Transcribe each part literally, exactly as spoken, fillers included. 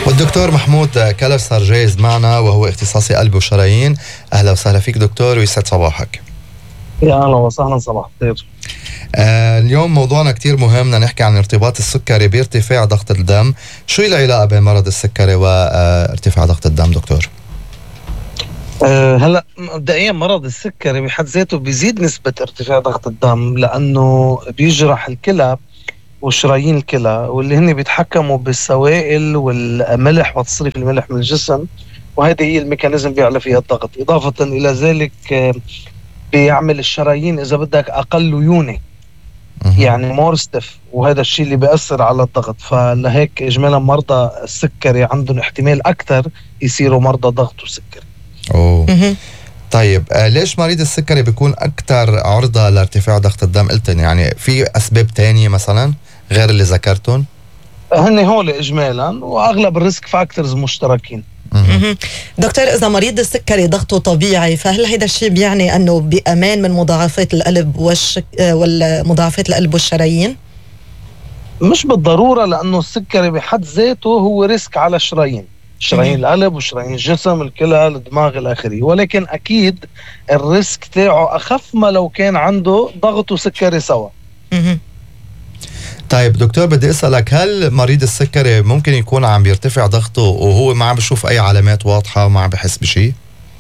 والدكتور محمود كلوسر جايز معنا وهو اختصاصي قلب وشرايين. أهلا وسهلا فيك دكتور ويسعد صباحك. يا أهلا وسهلا، صباح الخير. آه اليوم موضوعنا كتير مهم، بدنا نحكي عن ارتباط السكري بارتفاع ضغط الدم. شو العلاقة بين مرض السكري وارتفاع ضغط الدم دكتور؟ أه هلا مبدئيا مرض السكري بحد ذاته بيزيد نسبة ارتفاع ضغط الدم، لأنه بيجرح الكلى وشرايين الكلى، واللي هن بيتحكموا بالسوائل والملح وتصريف الملح من الجسم، وهذه هي الميكانيزم بيعلى فيها الضغط. إضافة إلى ذلك آه، بيعمل الشرايين إذا بدك أقل ليونة، يعني مور ستيف، وهذا الشيء اللي بيأثر على الضغط. فلهيك إجمالا مرضى السكري عندهم احتمال أكثر يصيروا مرضى ضغط وسكري. أوه. طيب آه ليش مريض السكري بيكون أكثر عرضة لارتفاع ضغط الدم؟ قلتن يعني في أسباب تانية مثلا غير اللي ذكرتن؟ هن هول إجمالا، وأغلب الريسك فاكتورز مشتركين. دكتور، إذا مريض السكري ضغطه طبيعي، فهل هذا الشيء بيعني أنه بأمان من مضاعفات القلب والشك... والمضاعفات القلب والشرايين؟ مش بالضرورة، لأنه السكري بحد ذاته هو ريسك على الشرايين، شرايين القلب وشرايين الجسم، الكلى، الدماغ الآخري، ولكن أكيد الريسك تاعه أخف ما لو كان عنده ضغط وسكري سوا. طيب دكتور، بدي أسألك، هل مريض السكري ممكن يكون عم بيرتفع ضغطه وهو ما عم بيشوف أي علامات واضحة وما عم بحس بشيء؟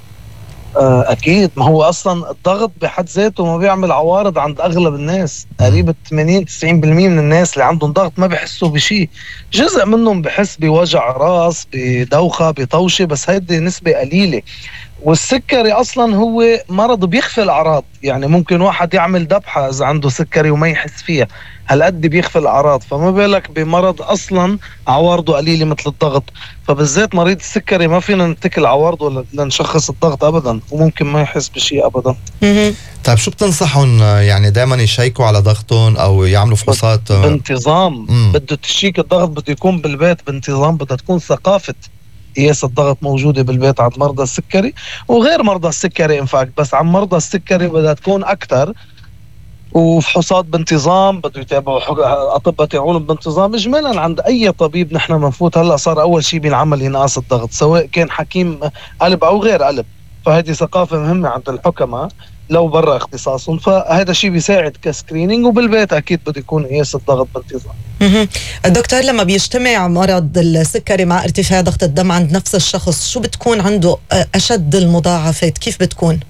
أكيد، ما هو أصلا الضغط بحد ذاته ما بيعمل عوارض عند أغلب الناس. تقريبا ثمانين تسعين بالمية من الناس اللي عندهم ضغط ما بيحسوا بشيء. جزء منهم بحس بوجع راس، بدوخة، بطوشة، بس هيدي نسبة قليلة. والسكري أصلا هو مرض بيخفي الأعراض، يعني ممكن واحد يعمل ذبحة إذا عنده سكري وما يحس فيها، هالقد بيخفي الأعراض. فما بالك بمرض أصلا عوارضه قليلة مثل الضغط. فبالذات مريض السكري ما فينا نتكل عوارضه لنشخص الضغط أبدا، وممكن ما يحس بشيء أبدا. طيب شو بتنصحهم يعني دائما يشيكوا على ضغطهم أو يعملوا فحوصات بانتظام؟ بده تشيك الضغط بده يكون بالبيت بانتظام، بدها تكون ثقافة قياس الضغط موجودة بالبيت عند مرضى السكري وغير مرضى السكري انفاكت، بس عن مرضى السكري بدها تكون أكثر، وفحوصات بانتظام، بده يتابعوا أطباء تاعولهم بانتظام. إجمالا عند أي طبيب نحن منفوت هلأ صار أول شيء بينعمل ينقاس الضغط، سواء كان حكيم قلب أو غير قلب. فهذه ثقافة مهمة عند الحكماء لو برا اختصاصهم، فهذا الشيء بيساعد كسكرينينج، وبالبيت أكيد بده يكون قياس الضغط بانتظام. دكتور، لما بيجتمع مرض السكري مع ارتفاع ضغط الدم عند نفس الشخص، شو بتكون عنده أشد المضاعفات؟ كيف بتكون؟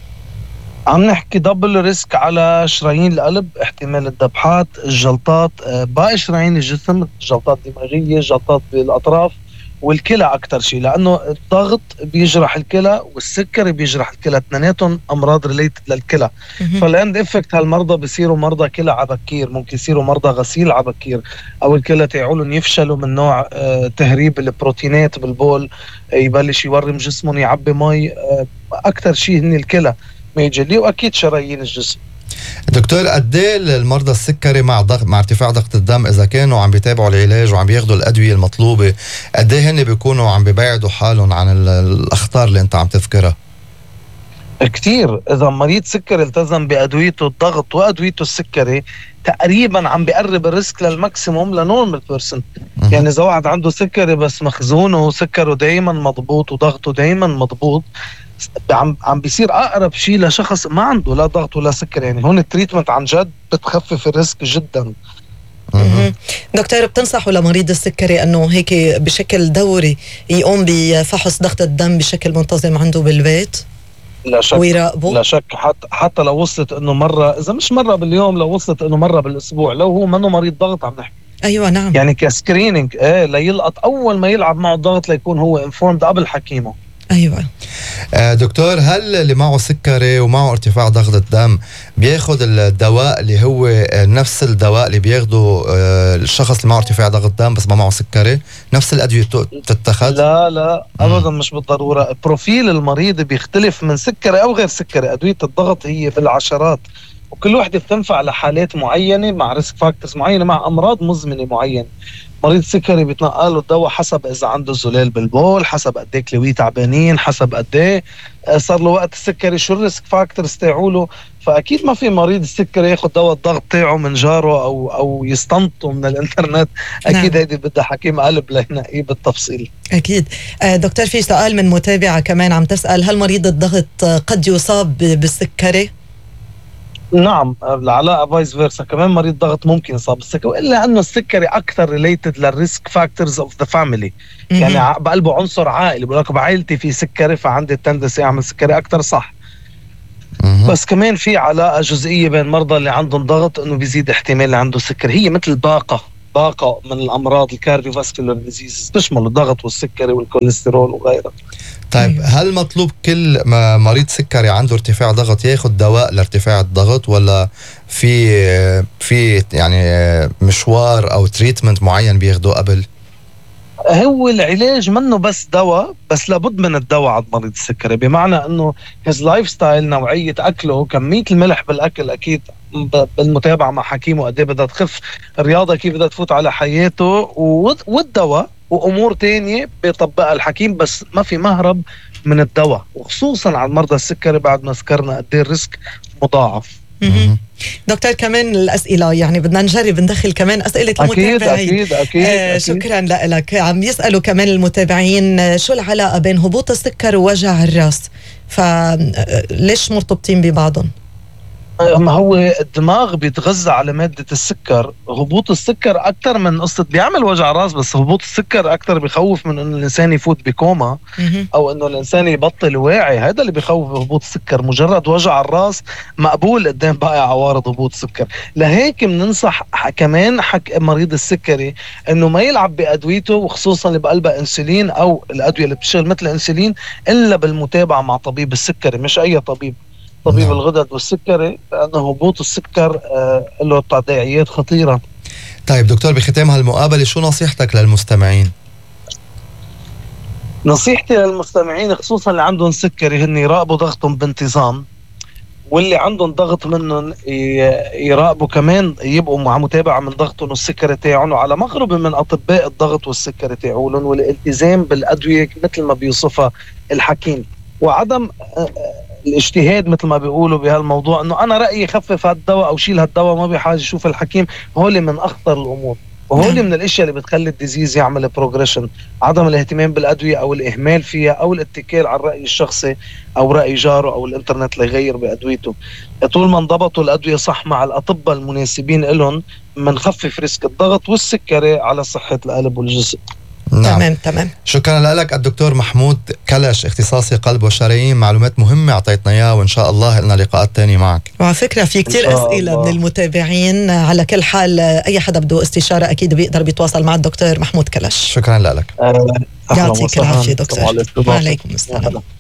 عم نحكي دبل ريسك على شرايين القلب، احتمال الذبحات، الجلطات، باقي شرايين الجسم، جلطات دماغية، جلطات بالأطراف، والكلى أكتر شيء، لأنه الضغط بيجرح الكلى والسكري بيجرح الكلى، اثنيناتهم أمراض ريليتد للكلى. فالأند إفكت هالمرضى بيصيروا مرضى كلى عبكير، ممكن يصيروا مرضى غسيل عبكير، أو الكلى تاعولهم يفشلوا من نوع اه تهريب البروتينات بالبول، يبلش يورم جسمهم، يعبي مي. اه أكتر شيء هن الكلى ميجلي، وأكيد شرايين الجسم. دكتور، قد ايه المرضى السكري مع ضغط مع ارتفاع ضغط الدم اذا كانوا عم بيتابعوا العلاج وعم بياخذوا الادويه المطلوبه، قد ايه هن بيكونوا عم بيبعدوا حالهم عن الاخطار اللي انت عم تذكرها؟ كتير. اذا مريض سكري التزم بادويته الضغط وادويته السكري، تقريبا عم بيقرب الريسك للماكسيموم لنورمال بيرسون. يعني اذا واحد عنده سكري بس مخزونه وسكره دايما مضبوط وضغطه دايما مضبوط، عم عم بيصير اقرب شيء لشخص ما عنده لا ضغط ولا سكر. يعني هون التريتمنت عن جد بتخفف الريسك جدا. دكتور، بتنصحوا لمريض السكري انه هيك بشكل دوري يقوم بفحص ضغط الدم بشكل منتظم عنده بالبيت؟ لا شك، ويراقبه؟ لا شك. حتى حتى لو وصلت انه مره، اذا مش مره باليوم، لو وصلت انه مره بالاسبوع، لو هو منه مريض ضغط عم نحكي. ايوه نعم. يعني كسكرينينج ايه ليلقط اول ما يلعب معه الضغط ليكون هو انفورمد قبل حكيمه. ايوه. آه دكتور، هل اللي معه سكري ومعه ارتفاع ضغط الدم بياخد الدواء اللي هو نفس الدواء اللي بياخده آه الشخص اللي معه ارتفاع ضغط الدم بس ما معه سكري؟ نفس الادويه تتخذ؟ لا لا ابدا، مش بالضروره. بروفيل المريض بيختلف من سكري او غير سكري. ادويه الضغط هي بالعشرات، وكل وحده بتنفع لحالات معينه مع ريسك فاكتورز معينه مع امراض مزمنه معينه. مريض سكري بيتنقل له الدواء حسب اذا عنده زلال بالبول، حسب قد ايه كلويه تعبانين، حسب قد ايه صار له وقت السكري، شو الريسك فاكتورز تاعوله. فاكيد ما في مريض السكري ياخذ دواء الضغط تاعه من جاره او او يستنطه من الانترنت. اكيد هيدي بدها حكيم قلب لينقيه بالتفصيل. اكيد. دكتور في سؤال من متابعه كمان عم تسال، هل مريض الضغط قد يصاب بالسكري؟ نعم، العلاقه فايس فيرسا، كمان مريض ضغط ممكن يصاب بالسكري، والا انه السكري اكثر ريليتد للريسك فاكتورز اوف ذا فاميلي، يعني بقلبه عنصر عائلي، بقول لك بعائلتي في سكري فعندي التندسي اعمل سكري اكثر، صح. بس كمان في علاقه جزئيه بين المرضى اللي عندهم ضغط انه بيزيد احتمال اللي عنده سكري، هي مثل باقه باقه من الامراض الكارديوفاسكولار ديزيز تشمل الضغط والسكري والكوليسترول وغيرها. طيب هل مطلوب كل ما مريض سكري عنده ارتفاع ضغط ياخذ دواء لارتفاع الضغط، ولا في في يعني مشوار او تريتمنت معين بياخذوه قبل؟ هو العلاج منه بس دواء، بس لابد من الدواء على مريض السكري، بمعنى انه هيز لايف ستايل، نوعيه اكله، كميه الملح بالاكل اكيد بالمتابعه مع حكيمه قد ايه بدها تخف، الرياضه كيف بدها تفوت على حياته، والدواء وامور تانية بيطبقها الحكيم، بس ما في مهرب من الدواء، وخصوصا على مرضى السكري بعد ما ذكرنا قد ايه الريسك مضاعف. دكتور كمان الأسئلة، يعني بدنا نجرب ندخل كمان أسئلة المتابعين. أكيد أكيد, آه أكيد. شكرا لك. عم يسألوا كمان المتابعين شو العلاقة بين هبوط السكر ووجع الرأس، فليش مرتبطين ببعضهم؟ ما هو الدماغ بيتغذى على مادة السكر، هبوط السكر أكتر من قصة بيعمل وجع راس، بس هبوط السكر أكتر بيخوف من إنه الإنسان يفوت بكوما أو إنه الإنسان يبطل واعي، هذا اللي بيخوف هبوط السكر. مجرد وجع الراس مقبول قدام باقي عوارض هبوط السكر. لهيك بننصح كمان حك مريض السكري إنه ما يلعب بأدويته، وخصوصا اللي بقلبها إنسولين أو الأدوية اللي بتشتغل مثل الإنسولين، إلا بالمتابعة مع طبيب السكري، مش أي طبيب، طبيب نعم. الغدد والسكري، لأنه هبوط السكر آه له تداعيات خطيرة. طيب دكتور، بختام هالمقابلة شو نصيحتك للمستمعين؟ نصيحتي للمستمعين خصوصا اللي عندهم سكري هن يراقبوا ضغطهم بانتظام، واللي عندهم ضغط منهم يراقبوا كمان، يبقوا مع متابعة من ضغطهم والسكري تاعهم، وعلى مغرب من أطباء الضغط والسكري تاعولن، والالتزام بالأدوية مثل ما بيوصفها الحكيم، وعدم آه الاجتهاد مثل ما بيقولوا بهالموضوع، انه انا رايي خفف هالدواء او شيل هالدواء، ما بحاجه يشوف الحكيم. هولي من اخطر الامور، وهولي من الاشياء اللي بتخلي الديزيز يعمل بروجريشن، عدم الاهتمام بالادويه او الاهمال فيها او الاتكال على الراي الشخصي او راي جاره او الانترنت ليغير بادويته. طول ما انضبطوا الادويه صح مع الاطباء المناسبين لهم، منخفف ريسك الضغط والسكري على صحه القلب والجسم. نعم. تمام تمام. شكرا لك الدكتور محمود كلش، اختصاصي قلب وشرايين، معلومات مهمة أعطيتنا إياها، وإن شاء الله لنا لقاءات تانية معك. وعلى فكرة في كتير أسئلة من المتابعين، على كل حال أي حدا بده استشارة أكيد بيقدر بيتواصل مع الدكتور محمود كلش. شكرا لك. يعطيك العافية دكتور. وعليكم السلام.